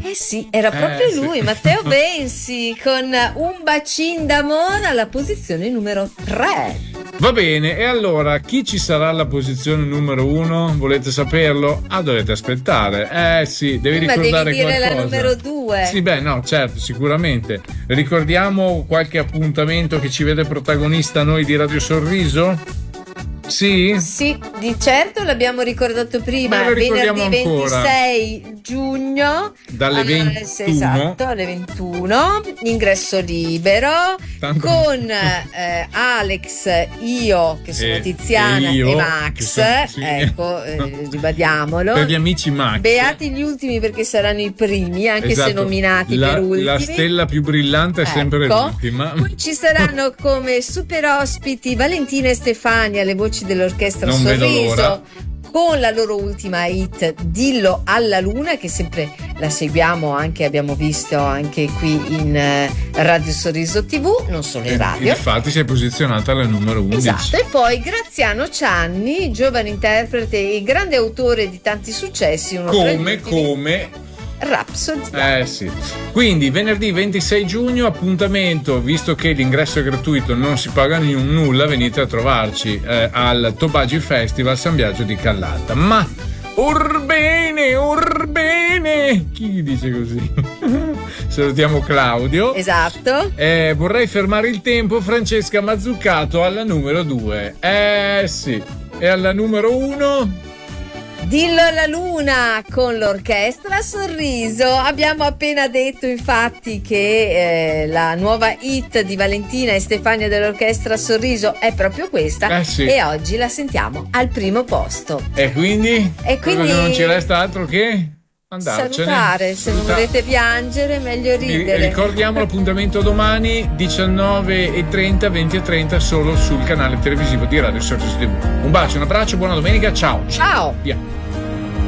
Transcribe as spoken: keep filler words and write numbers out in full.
Eh sì, era proprio Eh, lui, sì. Matteo Bensi, con Un bacin d'amore alla posizione numero tre. Va bene, e allora chi ci sarà alla posizione numero uno? Volete saperlo? Ah, dovete aspettare. Eh sì, devi Prima ricordare devi dire qualcosa. la numero due. Sì, beh, no, certo, sicuramente. Ricordiamo qualche appuntamento che ci vede protagonista noi di Radio Sorriso? Sì? Sì, di certo l'abbiamo ricordato prima, Beh, lo ricordiamo venerdì ancora. ventisei giugno Dalle eh, ventuno. sì, esatto, alle ventuno, ingresso libero. Tanto- Con eh, Alex, io che sono E- Tiziana e io, e che Max, sono- sì. ecco, eh, ribadiamolo. Per gli amici Max. Beati gli ultimi perché saranno i primi, anche se Esatto. nominati la, per ultimi. La stella più brillante è sempre Ecco. l'ultima. Poi ci saranno come super ospiti Valentina e Stefania, le voci dell'orchestra Non vedo Sorriso, l'ora. con la loro ultima hit Dillo alla Luna, che sempre la seguiamo, anche abbiamo visto anche qui in eh, Radio Sorriso tivù, non solo in radio. Infatti si è posizionata alla numero undici. Esatto, e poi Graziano Cianni, giovane interprete e grande autore di tanti successi, uno tra gli Come, ultimi, come Rhapsody. Eh sì. Quindi venerdì ventisei giugno, appuntamento, visto che l'ingresso è gratuito, non si paga n- nulla, venite a trovarci eh, al Tobagi Festival San Biagio di Callata. Ma orbene, orbene, chi dice così? Salutiamo Claudio. Esatto. Eh, vorrei fermare il tempo, Francesca Mazzucato alla numero due. Eh sì. E alla numero uno? Dillo alla Luna con l'orchestra Sorriso. Abbiamo appena detto infatti che eh, la nuova hit di Valentina e Stefania dell'orchestra Sorriso è proprio questa, Eh sì. e oggi la sentiamo al primo posto. E quindi? E quindi Cosa, non ci resta altro che andarcene. salutare, se non Salutare. volete piangere meglio Vi ridere. ricordiamo l'appuntamento domani diciannove e trenta, venti e trenta solo sul canale televisivo di Radio Sorriso tivù. Un bacio, un abbraccio, buona domenica, ciao. Ciao. Via.